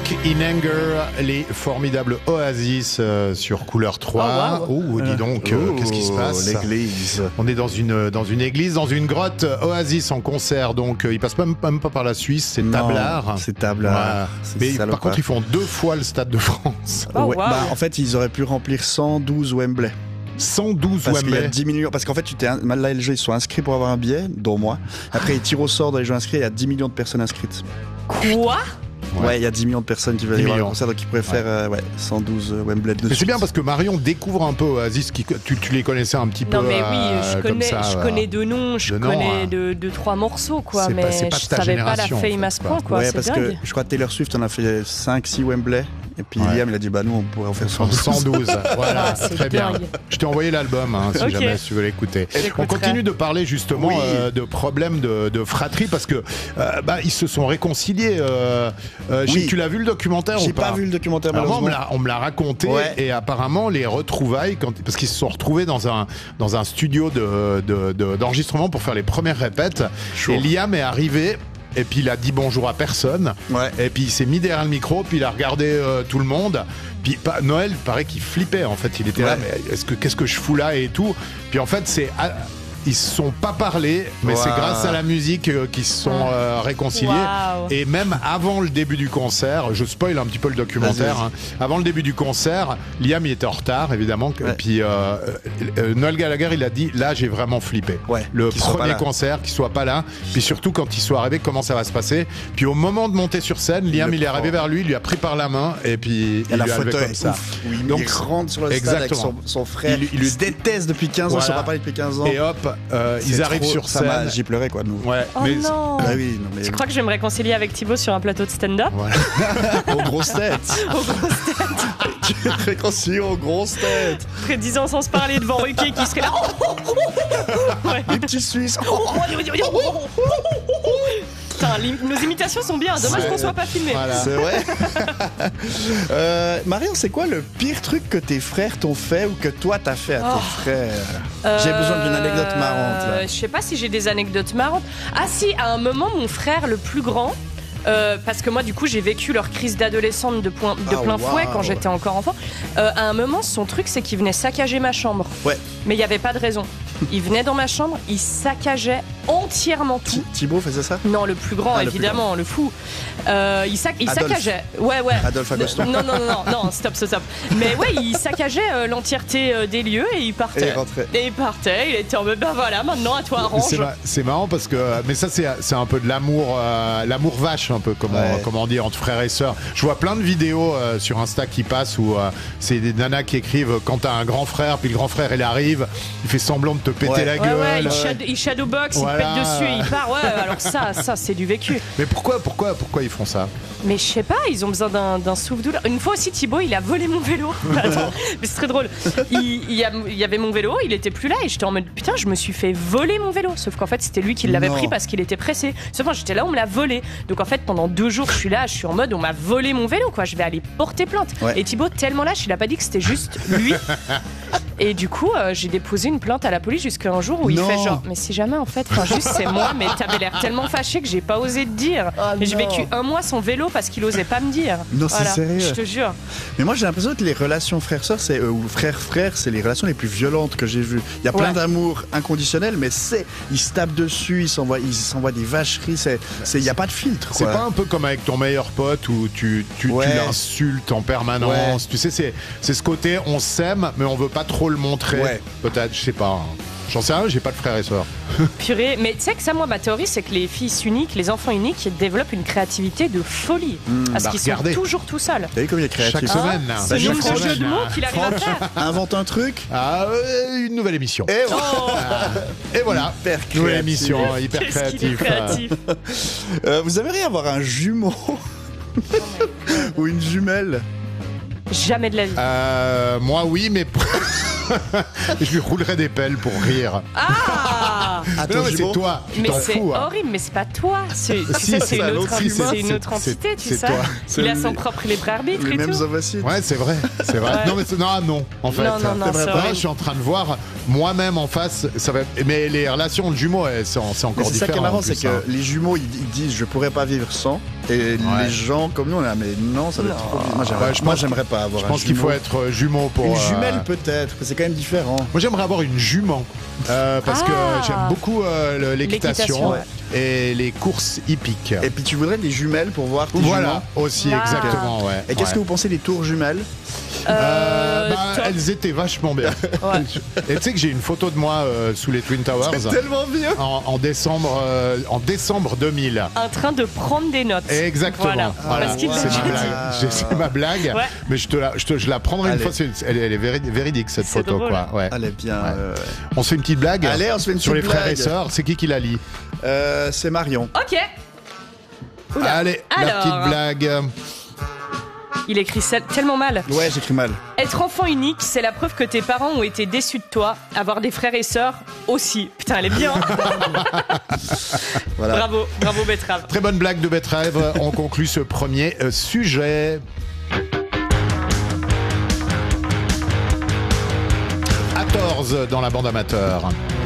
Walk in Anger, les formidables Oasis sur Couleur 3. Oh, wow. Dis donc, qu'est-ce qui se passe ? L'église. On est dans une église, dans une grotte. Oasis en concert, donc ils passent même pas par la Suisse, c'est Tablard. C'est Tablard. Ouais. Mais par contre, ils font 2 fois le Stade de France. Oh, Ouais, wow. en fait, ils auraient pu remplir 112 Wembley. 112 Parce qu'il y a Wembley. 10 millions. Parce qu'en fait, là, les jeux, ils sont inscrits pour avoir un billet, dont moi. Après, ils tirent au sort dans les jeux inscrits, il y a 10 millions de personnes inscrites. Quoi ? Ouais, il y a 10 millions de personnes qui veulent 10 aller voir le millions. concert, donc ils pourraient faire 112 Wembley de Mais c'est suite. bien parce que Marion découvre un peu Oasis. Tu les connaissais un petit peu. Non mais oui, comme ça, je connais de noms, je de nom, connais hein. deux, trois morceaux quoi, C'est mais pas- c'est pas de je ta savais pas la génération, en fame fait, à ce point quoi, Ouais, c'est parce dingue. que je crois que Taylor Swift en a fait 5-6 Wembley. Et puis Ouais. Liam, il a dit, nous, on pourrait en faire 112. 112, voilà, Ah, c'est très bien. dingue. Je t'ai envoyé l'album, si Ok. jamais tu veux l'écouter. On J'écouterai. continue de parler justement Oui. de problèmes de fratrie parce que ils se sont réconciliés. Oui. Tu l'as vu le documentaire ou J'ai pas pas vu le documentaire, Alors moi, malheureusement. on me l'a raconté Ouais. et apparemment les retrouvailles, parce qu'ils se sont retrouvés dans un studio d'enregistrement pour faire les premières répètes. Chaud. Et Liam est arrivé. Et puis il a dit bonjour à personne. Ouais. Et puis il s'est mis derrière le micro, puis il a regardé tout le monde. Puis Noël, il paraît qu'il flippait en fait. Il était là, Ouais. mais qu'est-ce que je fous là et tout. Puis en fait, ils se sont pas parlé, mais Wow. c'est grâce à la musique qu'ils se sont réconciliés. Waouh. Et même avant le début du concert, je spoil un petit peu le documentaire. Vas-y. Avant le début du concert, Liam il était en retard évidemment. Ouais. Et puis Noël Gallagher, il a dit là j'ai vraiment flippé. Ouais, Le qu'il soit pas premier là. concert, qu'il soit pas là. Puis surtout quand il soit arrivé, comment ça va se passer. Puis au moment de monter sur scène, Liam le il est arrivé prend. vers lui, il lui a pris par la main et puis Et il la lui a levé photo comme est ça. ouf, où il Donc, rentre sur le stade avec exactement. son frère. Il lui- se déteste depuis 15 ans, Voilà. ils ne sont pas parlé depuis 15 ans. Et hop, ils C'est arrivent trop- sur ça m'a- scène. J'y pleurais, quoi, nous. Ouais, Oh mais non. Bah oui, non, mais Tu crois que je vais me réconcilier avec Thibaut sur un plateau de stand-up voilà. aux grosses têtes. Aux grosses têtes, Tu te réconcilies aux grosses têtes. après 10 ans sans se parler devant Ruquier qui serait là. Ouais. Les petits Suisses. Putain, nos imitations sont bien, dommage Ouais. qu'on soit pas filmé. Voilà. C'est vrai. Marion, c'est quoi le pire truc que tes frères t'ont fait ou que toi t'as fait à tes frères? J'ai besoin d'une anecdote marrante, là. Je sais pas si j'ai des anecdotes marrantes. Ah si, à un moment, mon frère le plus grand, parce que moi du coup j'ai vécu leur crise d'adolescente de plein Ah, fouet quand waouh. j'étais encore enfant. À un moment, son truc c'est qu'il venait saccager ma chambre. Ouais. Mais il n'y avait pas de raison. Il venait dans ma chambre, il saccageait entièrement tout. Thibaut faisait ça? Non, le plus grand, Ah, le plus évidemment, le fou. Il Adolphe. saccageait. Ouais. Adolphe Agoston. Non, stop. Mais ouais, il saccageait l'entièreté des lieux et il partait. Et il rentrait. Et il partait, il était en mode, ben voilà, maintenant à toi, arrange. C'est marrant parce que mais ça c'est un peu de l'amour l'amour vache un peu comment on dit entre frères et sœurs. Je vois plein de vidéos sur Insta qui passent où c'est des nanas qui écrivent quand t'as un grand frère puis le grand frère il arrive, il fait semblant de te péter Ouais. la Ouais, gueule. il shadowbox, Voilà. il te pète dessus et il part. Ouais, alors ça c'est du vécu. Mais pourquoi ils font ça? Mais je sais pas, ils ont besoin d'un souffle-douleur. Une fois aussi, Thibaut, il a volé mon vélo. Attends, mais c'est très drôle. Il y avait mon vélo, il était plus là et j'étais en mode putain, je me suis fait voler mon vélo. Sauf qu'en fait, c'était lui qui l'avait Non. pris parce qu'il était pressé. Sauf que j'étais là, on me l'a volé. Donc en fait, pendant 2 jours, je suis là, je suis en mode on m'a volé mon vélo, quoi. Je vais aller porter plainte. Ouais. Et Thibaut, tellement lâche, il a pas dit que c'était juste lui. Et du coup, j'ai déposé une plainte à la police jusqu'à un jour où il Non. fait genre, mais si jamais en fait, enfin juste c'est moi, mais t'avais l'air tellement fâché que j'ai pas osé te dire. Et j'ai non. vécu 1 mois sans vélo parce qu'il osait pas me dire. Non, c'est sérieux. Je te jure. Mais moi j'ai l'impression que les relations frères-sœurs ou frères-frères, c'est les relations les plus violentes que j'ai vues. Il y a plein Ouais. d'amour inconditionnel, mais ils se tapent dessus, ils s'envoient des vacheries, il n'y a pas de filtre, C'est quoi. pas un peu comme avec ton meilleur pote où tu Ouais. l'insultes en permanence. Tu sais, c'est ce côté on s'aime mais on veut pas trop le montrer. Ouais. Peut-être, je sais pas. J'en sais rien, j'ai pas de frères et sœurs. Purée. Mais tu sais que ça, moi, ma théorie, c'est que les fils uniques, les enfants uniques, ils développent une créativité de folie. parce bah qu'ils regardez. sont toujours tout seuls. T'as vu comme il est créatif? Chaque semaine. là. Ce Chaque nombre de semaine, jeux de mots qu'il arrive à faire. Invente un truc. Une nouvelle émission. Et Oh, Et voilà. Hyper Nouvelle créatif. émission, hyper qu'est-ce qu'il est créatif. créatif. Vous aimeriez avoir un jumeau ou une jumelle? Jamais de la vie. Moi oui, mais je lui roulerai des pelles pour rire. Ah ton Non, mais c'est jumeau. toi. Tu Mais t'en c'est fous. Hein. horrible, mais c'est pas toi. C'est Si, c'est une autre si, c'est une autre c'est- entité, tu c'est sais. toi. Il a C'est son les- propre libre arbitre Les et mêmes tout. ovocytes. Ouais, c'est vrai. C'est vrai. Ouais. Non, mais non, en fait. Non, non, non, vrai c'est pas. Là, horrible. je suis en train de voir moi-même en face. Ça va. Mais les relations de jumeaux, c'est encore Mais c'est ça différent. qui est marrant, en c'est plus, que hein. les jumeaux, ils disent je pourrais pas vivre sans. Et les gens comme nous, on est là, mais non, ça va être trop bizarre. Moi, j'aimerais pas avoir Je un pense qu'il faut jumeau. être jumeau pour. Une jumelle peut-être, mais c'est quand même différent. Moi, j'aimerais avoir une jument. Parce que Ah. j'aime beaucoup l'équitation L'équitation, ouais. et les courses hippiques. Et puis tu voudrais des jumelles pour voir tes Voilà, juments. aussi, Ah. exactement, ouais. Et qu'est-ce que Ouais. vous pensez des tours jumelles? Top. Elles étaient vachement bien. Ouais. Et tu sais que j'ai une photo de moi sous les Twin Towers Tellement vieux. en décembre 2000. En train de prendre des notes. Exactement. Voilà. Parce qu'il l'a C'est déjà ma dit. blague. C'est ma blague. Ouais. Mais je la prendrai une Allez. fois. Elle est véridique cette C'est photo. drôle. Quoi. Ouais. Elle est bien. Ouais. On se fait une petite blague. Allez, on se fait une sur les petite frères et blague. sœurs. C'est qui la lit? C'est Marion. Ok. Oula. Allez, la Alors. petite blague. Il écrit ça tellement mal. Ouais, j'écris mal. Être enfant unique, c'est la preuve que tes parents ont été déçus de toi. Avoir des frères et sœurs aussi. Putain, elle est bien. Voilà. Bravo Betrave. Très bonne blague de Betrave. On conclut ce premier sujet. À 14 dans la bande amateur.